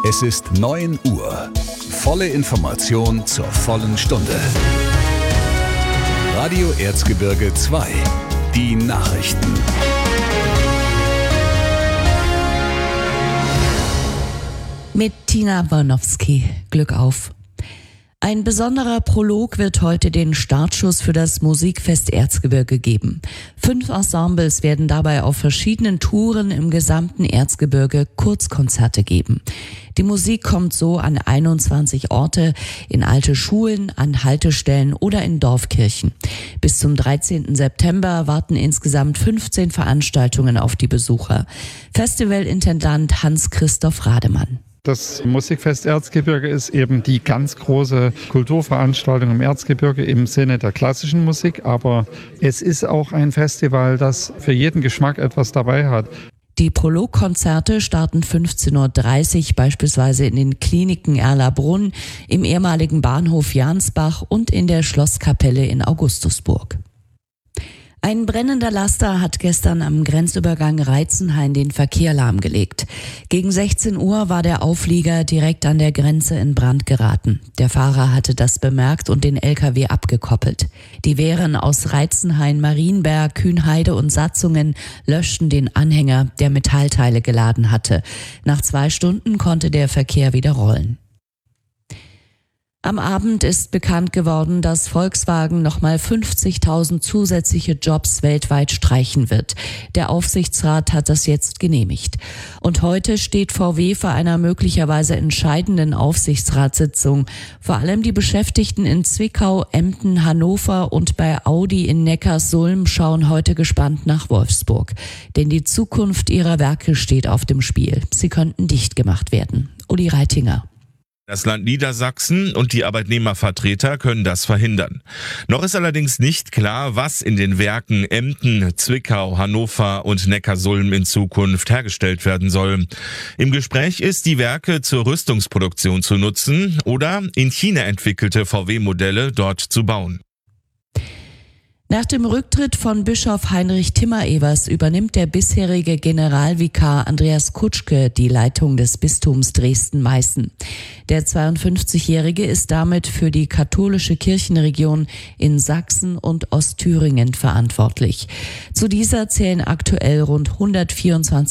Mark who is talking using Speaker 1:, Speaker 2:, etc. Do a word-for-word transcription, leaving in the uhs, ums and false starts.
Speaker 1: Es ist neun Uhr. Volle Information zur vollen Stunde. Radio Erzgebirge zwei. Die Nachrichten.
Speaker 2: Mit Tina Bornowski. Glück auf. Ein besonderer Prolog wird heute den Startschuss für das Musikfest Erzgebirge geben. Fünf Ensembles werden dabei auf verschiedenen Touren im gesamten Erzgebirge Kurzkonzerte geben. Die Musik kommt so an einundzwanzig Orte, in alte Schulen, an Haltestellen oder in Dorfkirchen. Bis zum dreizehnten September warten insgesamt fünfzehn Veranstaltungen auf die Besucher. Festivalintendant Hans-Christoph Rademann.
Speaker 3: Das Musikfest Erzgebirge ist eben die ganz große Kulturveranstaltung im Erzgebirge im Sinne der klassischen Musik, aber es ist auch ein Festival, das für jeden Geschmack etwas dabei hat.
Speaker 2: Die Prologkonzerte starten fünfzehn Uhr dreißig beispielsweise in den Kliniken Erlabrunn, im ehemaligen Bahnhof Jansbach und in der Schlosskapelle in Augustusburg. Ein brennender Laster hat gestern am Grenzübergang Reitzenhain den Verkehr lahmgelegt. Gegen sechzehn Uhr war der Auflieger direkt an der Grenze in Brand geraten. Der Fahrer hatte das bemerkt und den L K W abgekoppelt. Die Wehren aus Reitzenhain, Marienberg, Kühnheide und Satzungen löschten den Anhänger, der Metallteile geladen hatte. Nach zwei Stunden konnte der Verkehr wieder rollen. Am Abend ist bekannt geworden, dass Volkswagen nochmal fünfzigtausend zusätzliche Jobs weltweit streichen wird. Der Aufsichtsrat hat das jetzt genehmigt. Und heute steht V W vor einer möglicherweise entscheidenden Aufsichtsratssitzung. Vor allem die Beschäftigten in Zwickau, Emden, Hannover und bei Audi in Neckarsulm schauen heute gespannt nach Wolfsburg. Denn die Zukunft ihrer Werke steht auf dem Spiel. Sie könnten dicht gemacht werden. Uli Reitinger.
Speaker 4: Das Land Niedersachsen und die Arbeitnehmervertreter können das verhindern. Noch ist allerdings nicht klar, was in den Werken Emden, Zwickau, Hannover und Neckarsulm in Zukunft hergestellt werden soll. Im Gespräch ist, die Werke zur Rüstungsproduktion zu nutzen oder in China entwickelte V W-Modelle dort zu bauen.
Speaker 2: Nach dem Rücktritt von Bischof Heinrich Timmer-Evers übernimmt der bisherige Generalvikar Andreas Kutschke die Leitung des Bistums Dresden-Meißen. Der zweiundfünfzigjährige ist damit für die katholische Kirchenregion in Sachsen und Ostthüringen verantwortlich. Zu dieser zählen aktuell rund hundertvierundzwanzig